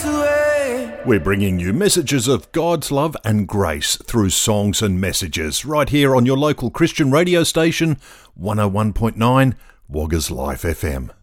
away. We're bringing you messages of God's love and grace through songs and messages right here on your local Christian radio station, 101.9 Woggers Life FM.